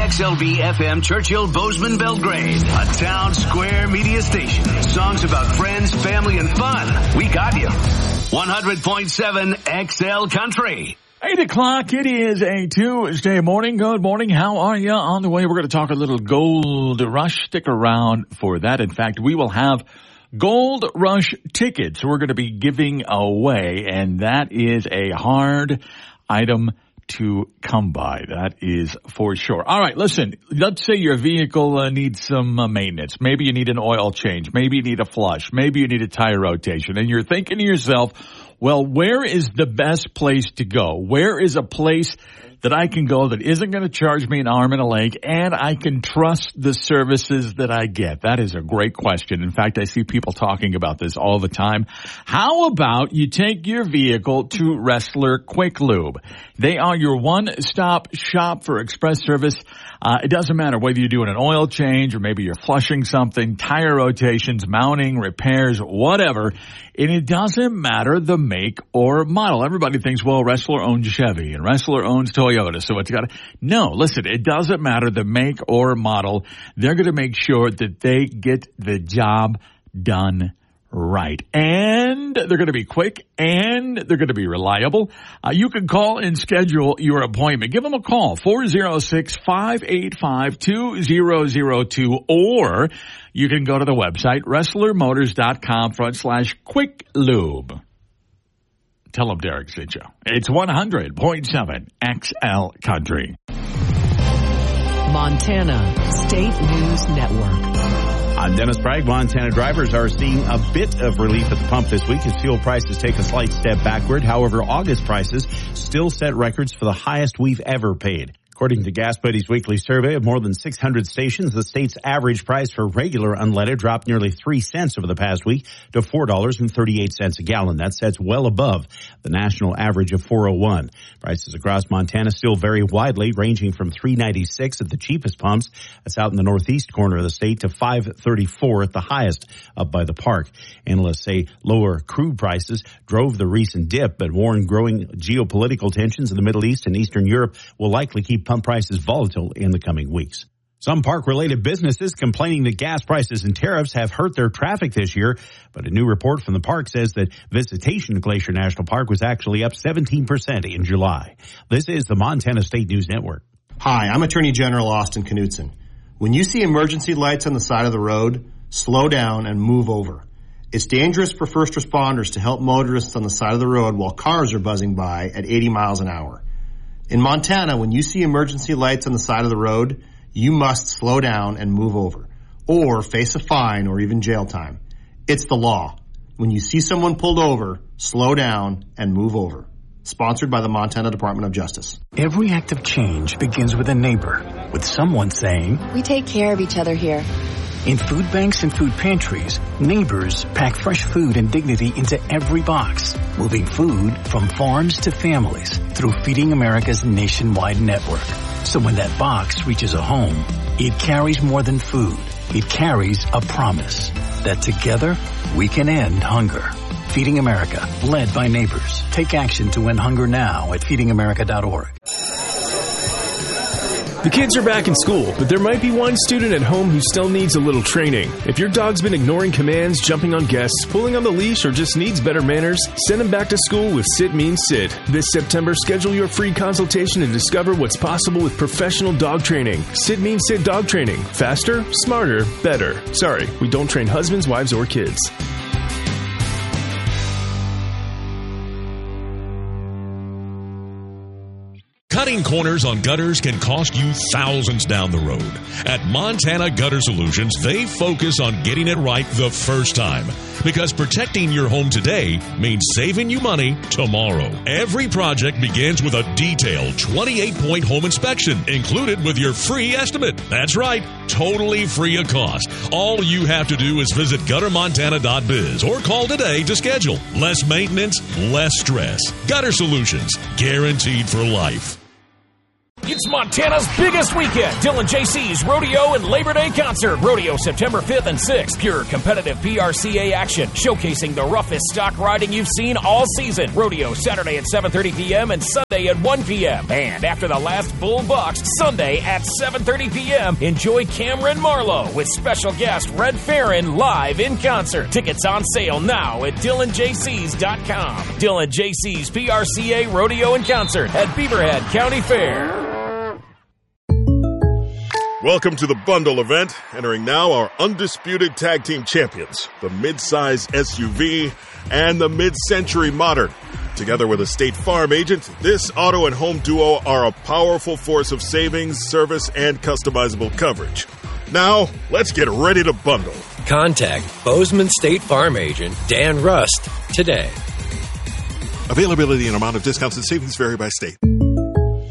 KXLV FM Churchill Bozeman Belgrade, a town square media station. Songs about friends, family, and fun. We got you. 100.7 XL Country. 8 o'clock, it is a Tuesday morning. Good morning. How are you? On the way, we're going to talk a little Gold Rush. Stick around for that. In fact, we will have Gold Rush tickets we're going to be giving away, and that is a hard item to come by. That is for sure. All right, listen, let's say your vehicle needs some maintenance. Maybe you need an oil change. Maybe you need a flush. Maybe you need a tire rotation. And you're thinking to yourself, well, where is the best place to go? Where is a place that I can go that isn't going to charge me an arm and a leg, and I can trust the services that I get? That is a great question. In fact, I see people talking about this all the time. How about you take your vehicle to Ressler Quick Lube? They are your one-stop shop for express service. It doesn't matter whether you're doing an oil change or maybe you're flushing something, tire rotations, mounting, repairs, whatever. And it doesn't matter the make or model. Everybody thinks, well, Ressler owns Chevy and Ressler owns Toyota, so it's got to... No, listen, it doesn't matter the make or model. They're going to make sure that they get the job done right. And they're going to be quick, and they're going to be reliable. You can call and schedule your appointment. Give them a call, 406-585-2002, or you can go to the website, ResslerMotors.com/Quick Lube. Tell them Derek sent you. It's 100.7 XL Country. Montana State News Network. I'm Dennis Bragg. Montana drivers are seeing a bit of relief at the pump this week as fuel prices take a slight step backward. However, August prices still set records for the highest we've ever paid. According to Gas Buddy's weekly survey of more than 600 stations, the state's average price for regular unleaded dropped nearly 3 cents over the past week to $4.38 a gallon. That sets well above the national average of $4.01. Prices across Montana still vary widely, ranging from $3.96 at the cheapest pumps, that's out in the northeast corner of the state, to $5.34 at the highest up by the park. Analysts say lower crude prices drove the recent dip, but warn growing geopolitical tensions in the Middle East and Eastern Europe will likely keep pump prices volatile in the coming weeks. Some park-related businesses complaining that gas prices and tariffs have hurt their traffic this year, but a new report from the park says that visitation to Glacier National Park was actually up 17% in July. This is the Montana State News Network. Hi, I'm Attorney General Austin Knudsen. When you see emergency lights on the side of the road, slow down and move over. It's dangerous for first responders to help motorists on the side of the road while cars are buzzing by at 80 miles an hour. In Montana, when you see emergency lights on the side of the road, you must slow down and move over, or face a fine or even jail time. It's the law. When you see someone pulled over, slow down and move over. Sponsored by the Montana Department of Justice. Every act of change begins with a neighbor, with someone saying, "We take care of each other here." In food banks and food pantries, neighbors pack fresh food and dignity into every box, moving food from farms to families through Feeding America's nationwide network. So when that box reaches a home, it carries more than food. It carries a promise that together we can end hunger. Feeding America, led by neighbors. Take action to end hunger now at feedingamerica.org. The kids are back in school, but there might be one student at home who still needs a little training. If your dog's been ignoring commands, jumping on guests, pulling on the leash, or just needs better manners, send him back to school with Sit Means Sit. This September, schedule your free consultation and discover what's possible with professional dog training. Sit Means Sit dog training. Faster, smarter, better. Sorry, we don't train husbands, wives, or kids. Cutting corners on gutters can cost you thousands down the road. At Montana Gutter Solutions, they focus on getting it right the first time. Because protecting your home today means saving you money tomorrow. Every project begins with a detailed 28-point home inspection included with your free estimate. That's right, totally free of cost. All you have to do is visit guttermontana.biz or call today to schedule. Less maintenance, less stress. Gutter Solutions, guaranteed for life. It's Montana's biggest weekend. Dylan JC's Rodeo and Labor Day Concert. Rodeo September 5th and 6th. Pure competitive PRCA action. Showcasing the roughest stock riding you've seen all season. Rodeo Saturday at 7:30 p.m. and Sunday at 1 p.m. And after the last bull bucks, Sunday at 7:30 p.m. Enjoy Cameron Marlowe with special guest Red Farron live in concert. Tickets on sale now at DylanJC's.com. Dylan JC's PRCA Rodeo and Concert at Beaverhead County Fair. Welcome to the Bundle event. Entering now our undisputed tag team champions, the mid-size SUV and the mid-century modern. Together with a State Farm agent, this auto and home duo are a powerful force of savings, service, and customizable coverage. Now, let's get ready to bundle. Contact Bozeman State Farm agent Dan Rust today. Availability and amount of discounts and savings vary by state.